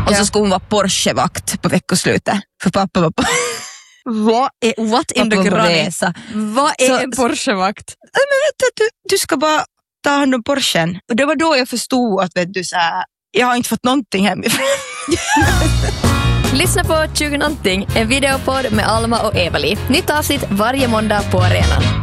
Och så skulle hon vara Porsche-vakt på veckoslutet. För pappa var på... What in the granny? Vad är en Porsche-vakt? Men vet du ska bara ta hand om Porschen. Och det var då jag förstod att vet du, så här, jag har inte fått någonting hemifrån. Lyssna på 20 någonting, en videopodd med Alma och Evali. Nytt avsnitt varje måndag på arenan.